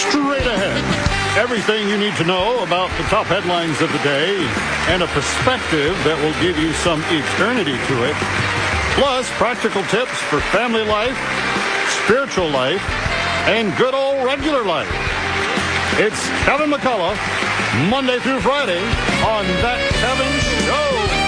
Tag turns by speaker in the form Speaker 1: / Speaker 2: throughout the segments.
Speaker 1: straight ahead. Everything you need to know about the top headlines of the day and a perspective that will give you some eternity to it. Plus, practical tips for family life, spiritual life, and good old regular life. It's Kevin McCullough, Monday through Friday on That Kevin Show.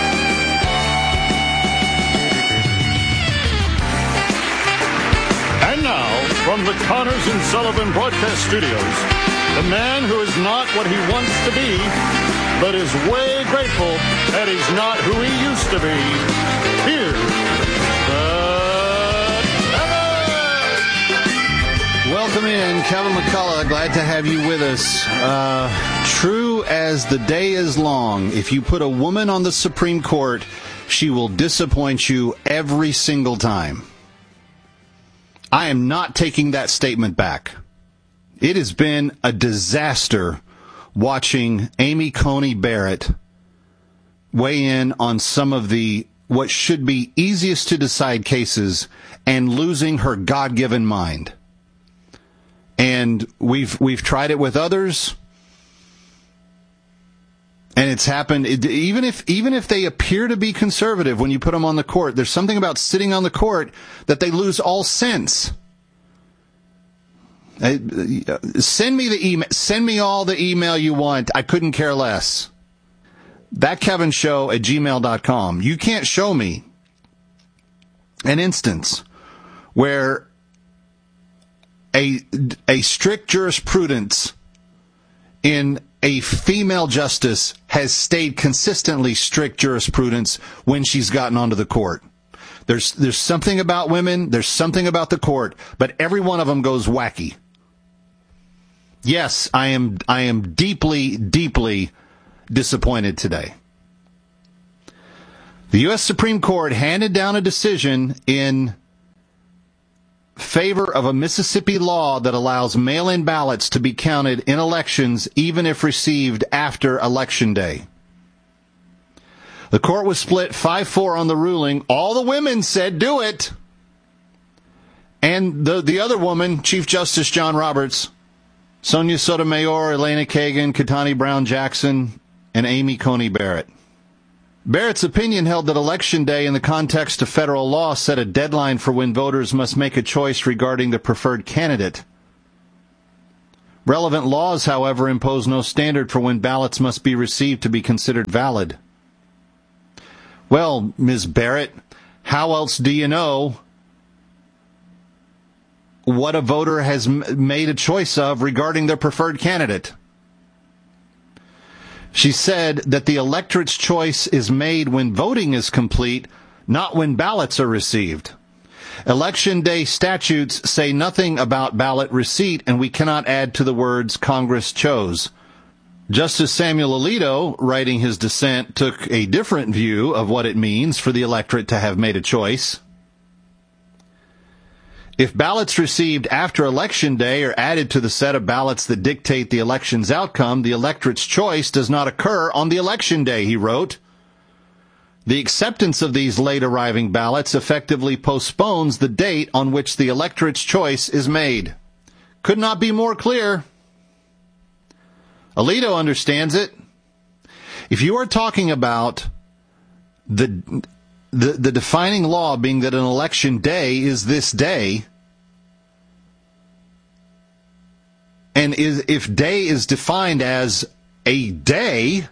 Speaker 1: And now, from the Connors and Sullivan Broadcast Studios, the man who is not what he wants to be, but is way grateful that he's not who he used to be. Here's
Speaker 2: Welcome in, Kevin McCullough. Glad to have you with us. True as the day is long, if you put a woman on the Supreme Court, she will disappoint you every single time. I am not taking that statement back. It has been a disaster watching Amy Coney Barrett weigh in on some of the what should be easiest to decide cases and losing her God-given mind. And we've tried it with others, and it's happened. Even if they appear to be conservative when you put them on the court, there's something about sitting on the court that they lose all sense. Send me the email. Send me all the email you want. I couldn't care less. ThatKevinShow@gmail.com. You can't show me an instance where a strict jurisprudence in a female justice has stayed consistently strict jurisprudence when she's gotten onto the court. There's something about women, there's something about the court, but every one of them goes wacky. Yes, I am deeply, deeply disappointed today. The U.S. Supreme Court handed down a decision in favor of a Mississippi law that allows mail-in ballots to be counted in elections even if received after Election Day. The court was split 5-4 on the ruling. All the women said do it. And the other woman, Chief Justice John Roberts, Sonia Sotomayor, Elena Kagan, Ketanji Brown Jackson, and Amy Coney Barrett. Barrett's opinion held that Election Day in the context of federal law set a deadline for when voters must make a choice regarding the preferred candidate. Relevant laws, however, impose no standard for when ballots must be received to be considered valid. Well, Ms. Barrett, how else do you know what a voter has made a choice of regarding their preferred candidate? She said that the electorate's choice is made when voting is complete, not when ballots are received. Election Day statutes say nothing about ballot receipt, and we cannot add to the words Congress chose. Justice Samuel Alito, writing his dissent, took a different view of what it means for the electorate to have made a choice. If ballots received after Election Day are added to the set of ballots that dictate the election's outcome, the electorate's choice does not occur on the Election Day, he wrote. The acceptance of these late-arriving ballots effectively postpones the date on which the electorate's choice is made. Could not be more clear. Alito understands it. If you are talking about the defining law being that an election day is this day, and if day is defined as a day,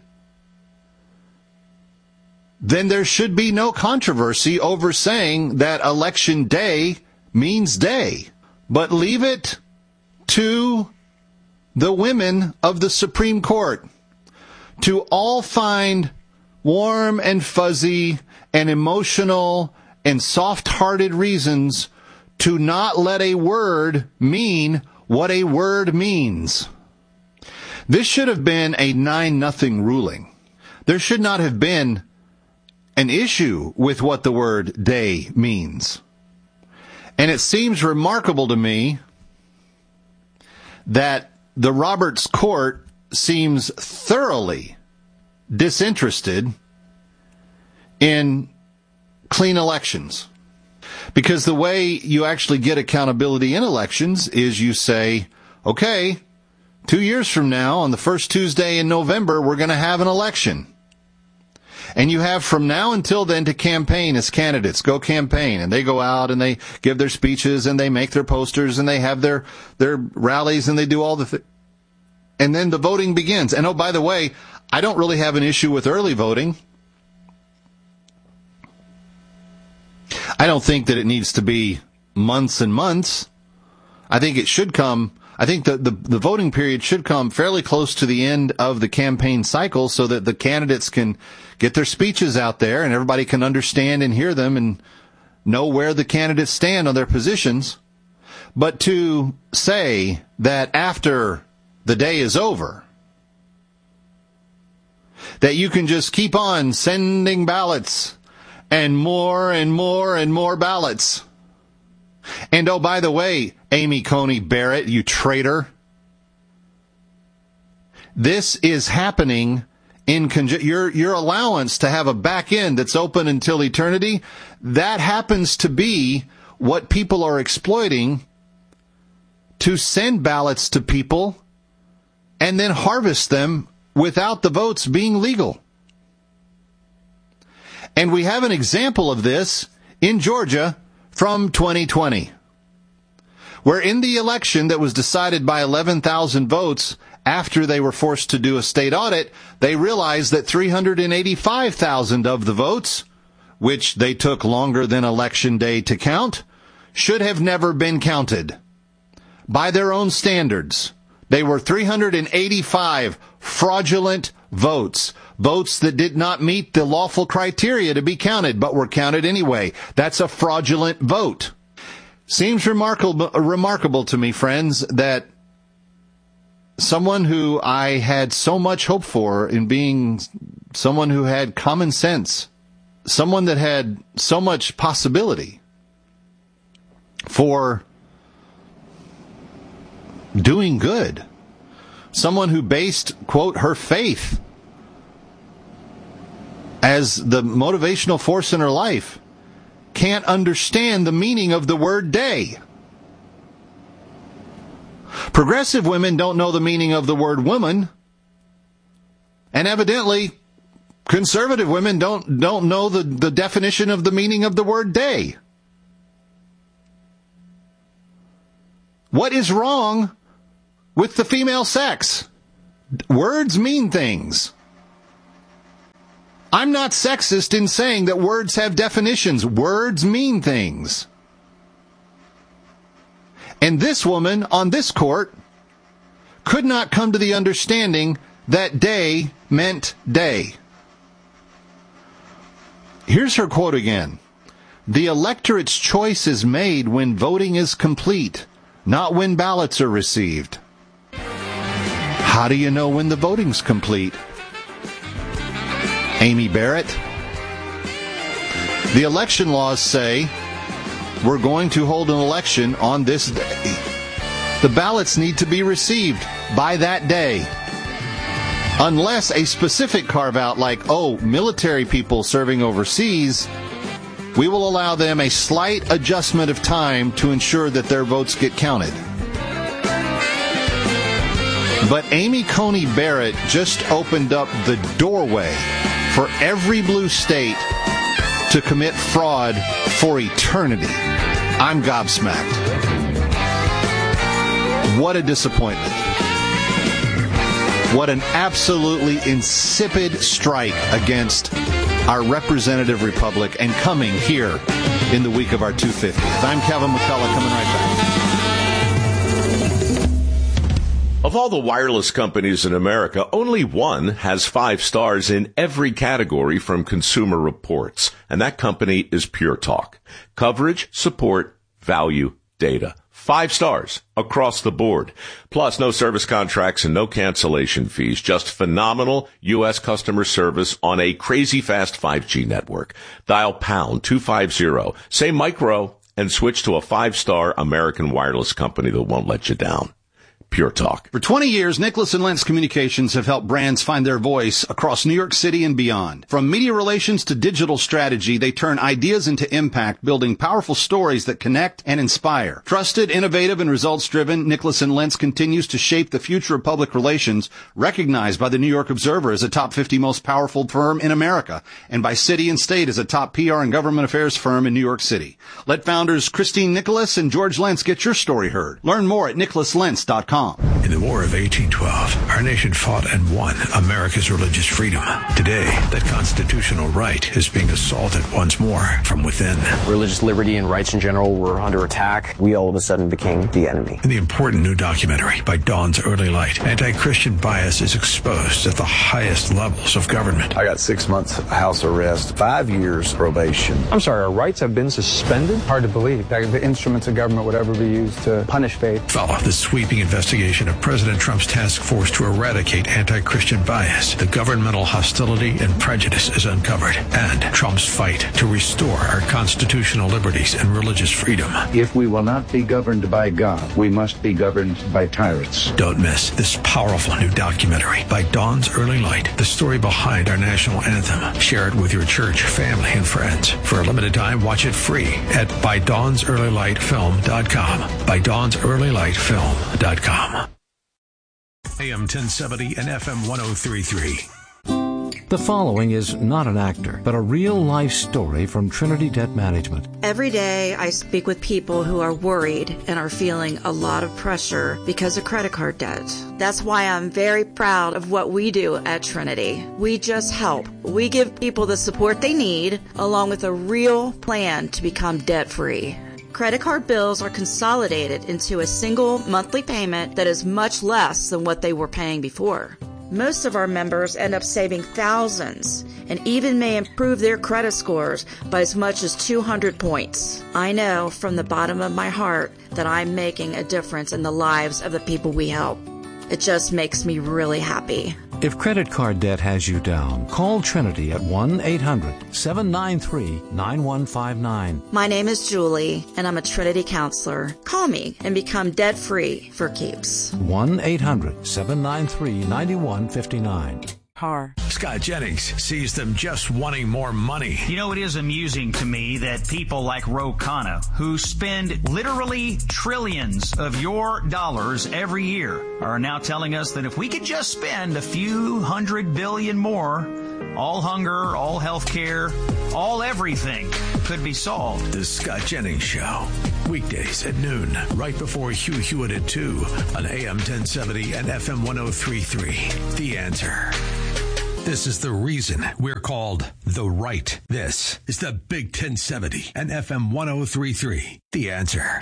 Speaker 2: then there should be no controversy over saying that election day means day. But leave it to the women of the Supreme Court to all find warm and fuzzy and emotional and soft-hearted reasons to not let a word mean what a word means. This should have been a 9-0 ruling. There should not have been an issue with what the word day means. And it seems remarkable to me that the Roberts Court seems thoroughly disinterested in clean elections. Because the way you actually get accountability in elections is you say, okay, 2 years from now, on the first Tuesday in November, we're going to have an election. And you have from now until then to campaign as candidates. Go campaign. And they go out and they give their speeches and they make their posters and they have their rallies and they do all the things. And then the voting begins. And oh, by the way, I don't really have an issue with early voting. I don't think that it needs to be months and months. I think it should come. I think that the voting period should come fairly close to the end of the campaign cycle so that the candidates can get their speeches out there and everybody can understand and hear them and know where the candidates stand on their positions. But to say that after the day is over, that you can just keep on sending ballots and more and more and more ballots. And oh, by the way, Amy Coney Barrett, you traitor, this is happening in your allowance to have a back end that's open until eternity. That happens to be what people are exploiting to send ballots to people and then harvest them without the votes being legal. And we have an example of this in Georgia from 2020, where in the election that was decided by 11,000 votes, after they were forced to do a state audit, they realized that 385,000 of the votes, which they took longer than Election Day to count, should have never been counted. By their own standards, they were 385 fraudulent votes. Votes that did not meet the lawful criteria to be counted, but were counted anyway. That's a fraudulent vote. Seems remarkable to me, friends, that someone who I had so much hope for in being someone who had common sense, someone that had so much possibility for doing good, someone who based, quote, her faith as the motivational force in her life, can't understand the meaning of the word day. Progressive women don't know the meaning of the word woman. And evidently, conservative women don't know the definition of the meaning of the word day. What is wrong with the female sex? Words mean things. I'm not sexist in saying that words have definitions. Words mean things. And this woman on this court could not come to the understanding that day meant day. Here's her quote again. The electorate's choice is made when voting is complete, not when ballots are received. How do you know when the voting's complete? Amy Barrett. The election laws say we're going to hold an election on this day. The ballots need to be received by that day. Unless a specific carve-out like, military people serving overseas, we will allow them a slight adjustment of time to ensure that their votes get counted. But Amy Coney Barrett just opened up the doorway for every blue state to commit fraud for eternity. I'm gobsmacked. What a disappointment. What an absolutely insipid strike against our representative republic, and coming here in the week of our 250th. I'm Kevin McCullough, coming right back.
Speaker 3: Of all the wireless companies in America, only one has 5 stars in every category from Consumer Reports, and that company is Pure Talk. Coverage, support, value, data. 5 stars across the board. Plus, no service contracts and no cancellation fees. Just phenomenal U.S. customer service on a crazy fast 5G network. Dial pound 250, say micro, and switch to a 5-star American wireless company that won't let you down. Pure Talk.
Speaker 2: For 20 years, Nicholas & Lentz Communications have helped brands find their voice across New York City and beyond. From media relations to digital strategy, they turn ideas into impact, building powerful stories that connect and inspire. Trusted, innovative, and results-driven, Nicholas & Lentz continues to shape the future of public relations, recognized by the New York Observer as a top 50 most powerful firm in America, and by City and State as a top PR and government affairs firm in New York City. Let founders Christine Nicholas and George Lentz get your story heard. Learn more at nicholaslentz.com.
Speaker 4: In the War of 1812, our nation fought and won America's religious freedom. Today, that constitutional right is being assaulted once more from within.
Speaker 5: Religious liberty and rights in general were under attack. We all of a sudden became the enemy.
Speaker 4: In the important new documentary, By Dawn's Early Light, anti-Christian bias is exposed at the highest levels of government.
Speaker 6: I got 6 months house arrest, 5 years probation.
Speaker 7: I'm sorry, our rights have been suspended? Hard to believe that the instruments of government would ever be used to punish faith.
Speaker 4: Follow the sweeping investigation of President Trump's task force to eradicate anti-Christian bias. The governmental hostility and prejudice is uncovered, and Trump's fight to restore our constitutional liberties and religious freedom.
Speaker 8: If we will not be governed by God, we must be governed by tyrants.
Speaker 4: Don't miss this powerful new documentary, By Dawn's Early Light, the story behind our national anthem. Share it with your church, family, and friends. For a limited time, watch it free at ByDawnsEarlyLightFilm.com. ByDawnsEarlyLightFilm.com. AM 1070 and FM 1033.
Speaker 9: The following is not an actor, but a real-life story from Trinity Debt Management.
Speaker 10: Every day I speak with people who are worried and are feeling a lot of pressure because of credit card debt. That's why I'm very proud of what we do at Trinity. We just help. We give people the support they need, along with a real plan to become debt-free. Credit card bills are consolidated into a single monthly payment that is much less than what they were paying before. Most of our members end up saving thousands and even may improve their credit scores by as much as 200 points. I know from the bottom of my heart that I'm making a difference in the lives of the people we help. It just makes me really happy.
Speaker 9: If credit card debt has you down, call Trinity at 1-800-793-9159.
Speaker 10: My name is Julie, and I'm a Trinity counselor. Call me and become debt-free for keeps.
Speaker 9: 1-800-793-9159.
Speaker 4: Scott Jennings sees them just wanting more money.
Speaker 11: You know, it is amusing to me that people like Ro Khanna, who spend literally trillions of your dollars every year, are now telling us that if we could just spend a few $100 billion more, all hunger, all health care, all everything could be solved.
Speaker 4: The Scott Jennings Show. Weekdays at noon, right before Hugh Hewitt at 2 on AM 1070 and FM 1033. The Answer. This is the reason we're called The Right. This is the Big 1070 and FM 1033. The Answer.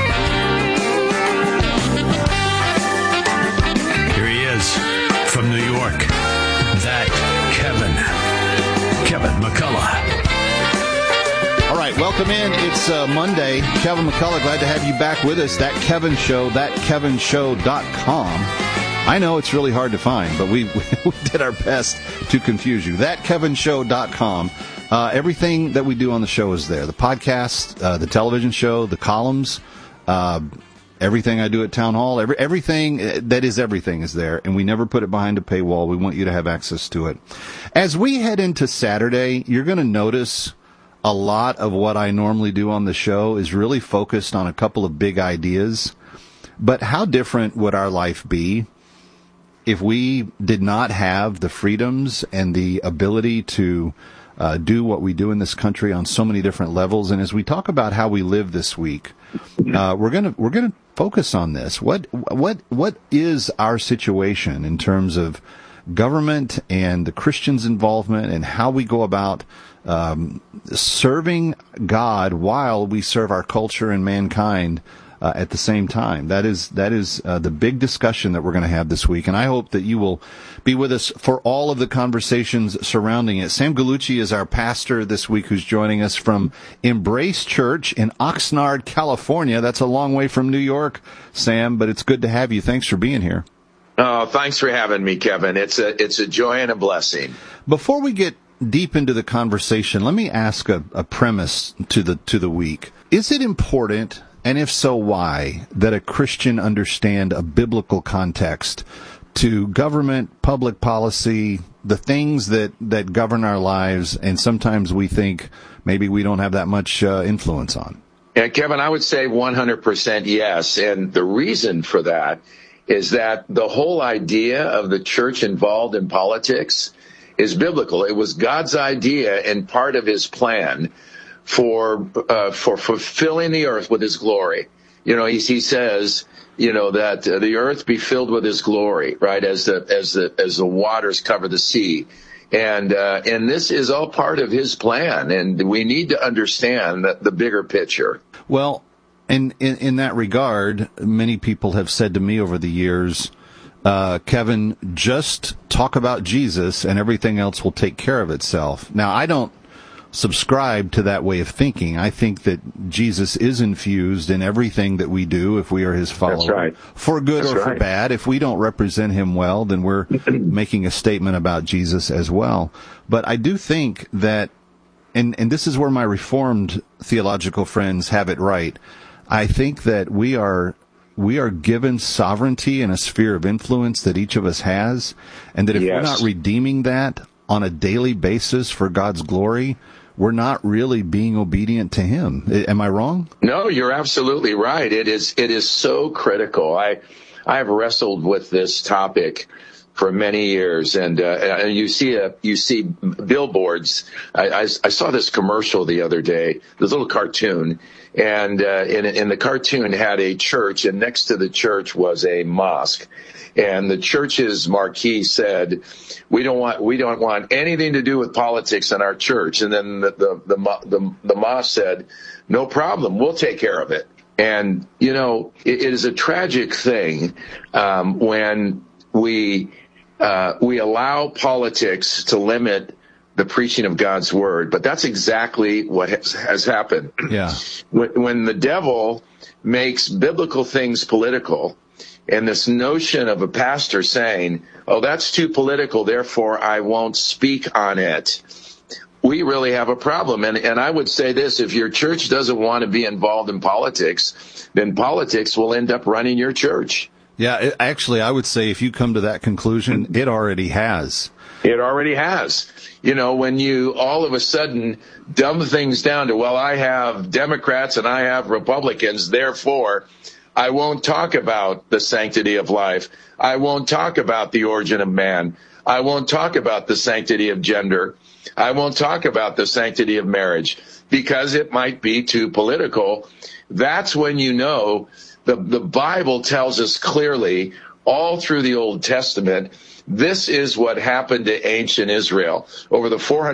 Speaker 4: Here he is from New York. That Kevin McCullough.
Speaker 2: All right, welcome in. It's Monday. Kevin McCullough, glad to have you back with us. That Kevin Show, thatkevinshow.com. I know it's really hard to find, but we did our best to confuse you. Thatkevinshow.com. Everything that we do on the show is there. The podcast, the television show, the columns, everything I do at Town Hall, everything that is everything is there, and we never put it behind a paywall. We want you to have access to it. As we head into Saturday, you're going to notice a lot of what I normally do on the show is really focused on a couple of big ideas. But how different would our life be if we did not have the freedoms and the ability to do what we do in this country on so many different levels? And as we talk about how we live this week, we're gonna focus on this. What is our situation in terms of government and the Christians' involvement and how we go about serving God while we serve our culture and mankind at the same time? That is the big discussion that we're going to have this week, and I hope that you will be with us for all of the conversations surrounding it. Sam Gallucci is our pastor this week, who's joining us from Embrace Church in Oxnard, California. That's a long way from New York, Sam, but it's good to have you. Thanks for being here.
Speaker 12: Oh, thanks for having me, Kevin. It's a joy and a blessing.
Speaker 2: Before we get deep into the conversation, let me ask a premise to the week. Is it important And if so, why? That a Christian understand a biblical context to government, public policy, the things that govern our lives, and sometimes we think maybe we don't have that much influence on.
Speaker 12: Yeah, Kevin, I would say 100% yes. And the reason for that is that the whole idea of the church involved in politics is biblical. It was God's idea and part of his plan for fulfilling the earth with his glory. You know, he says, you know, that the earth be filled with his glory, right? As the waters cover the sea. And this is all part of his plan. And we need to understand the bigger picture.
Speaker 2: Well, in that regard, many people have said to me over the years, Kevin, just talk about Jesus and everything else will take care of itself. Now, I don't subscribe to that way of thinking. I think that Jesus is infused in everything that we do if we are his follower.
Speaker 12: That's right.
Speaker 2: For good
Speaker 12: That's
Speaker 2: or
Speaker 12: right.
Speaker 2: for bad. If we don't represent him well, then we're making a statement about Jesus as well. But I do think that, and this is where my Reformed theological friends have it right, I think that we are given sovereignty in a sphere of influence that each of us has, and that if we're not redeeming that on a daily basis for God's glory, we're not really being obedient to him. Am I wrong?
Speaker 12: No, you're absolutely right. It is so critical. I have wrestled with this topic for many years, and you see billboards. I saw this commercial the other day, this little cartoon, and in the cartoon had a church, and next to the church was a mosque. And the church's marquee said, "We don't want anything to do with politics in our church." And then the mosque said, "No problem, we'll take care of it." And you know, it is a tragic thing when we allow politics to limit the preaching of God's word. But that's exactly what has happened.
Speaker 2: Yeah.
Speaker 12: When the devil makes biblical things political. And this notion of a pastor saying, "Oh, that's too political, therefore I won't speak on it," we really have a problem. And I would say this, if your church doesn't want to be involved in politics, then politics will end up running your church.
Speaker 2: Yeah, actually, I would say if you come to that conclusion, it already has.
Speaker 12: It already has. You know, when you all of a sudden dumb things down to, well, I have Democrats and I have Republicans, therefore I won't talk about the sanctity of life. I won't talk about the origin of man. I won't talk about the sanctity of gender. I won't talk about the sanctity of marriage because it might be too political. That's when you know the Bible tells us clearly all through the Old Testament, this is what happened to ancient Israel. Over the 400